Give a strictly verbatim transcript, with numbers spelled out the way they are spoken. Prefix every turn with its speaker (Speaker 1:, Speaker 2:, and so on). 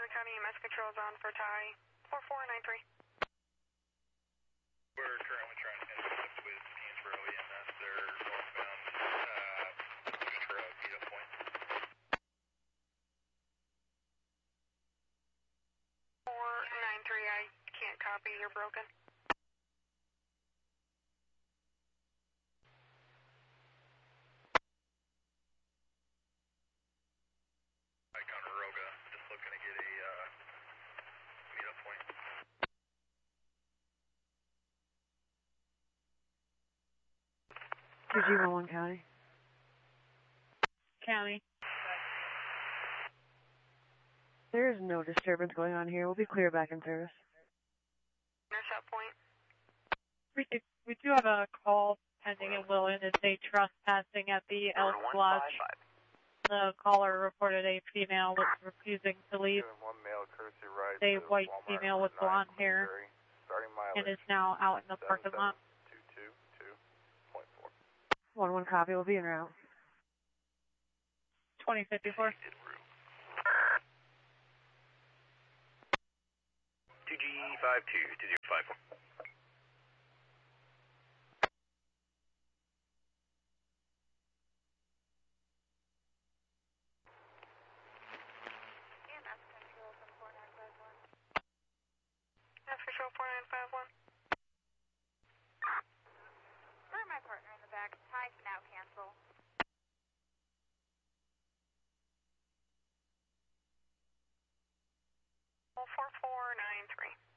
Speaker 1: Ventura County E M S control is on for Ty four four nine three.
Speaker 2: We're currently trying to connect with Hansborough E M S. They're northbound uh, Ventura meetup point.
Speaker 1: four nine three, I can't copy, you're broken.
Speaker 2: Ticonderoga, just looking to get a uh, meetup point.
Speaker 3: two G one one County.
Speaker 4: County.
Speaker 3: There is no disturbance going on here. We'll be clear back in service.
Speaker 1: Intercept point.
Speaker 4: We do, we do have a call pending in Willen. It's a trespassing at the Elk Lodge. The caller reported a female was refusing to leave.
Speaker 2: One male courtesy ride
Speaker 4: A
Speaker 2: to
Speaker 4: white
Speaker 2: Walmart
Speaker 4: female with
Speaker 2: nine,
Speaker 4: blonde hair
Speaker 2: Missouri, starting
Speaker 4: and
Speaker 2: mileage
Speaker 4: is now out in the parking lot.
Speaker 2: two two two point four.
Speaker 3: one one copy. We'll be en route.
Speaker 4: twenty fifty-four.
Speaker 2: two G five two two zero five four.
Speaker 1: E M S control four nine five one.
Speaker 5: For my partner in the back, Ty can now cancel.
Speaker 1: four four nine three.